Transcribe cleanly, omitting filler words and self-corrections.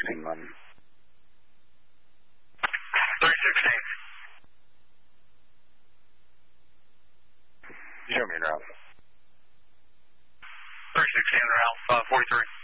316 London. 316. Show me en route. 316 route 43.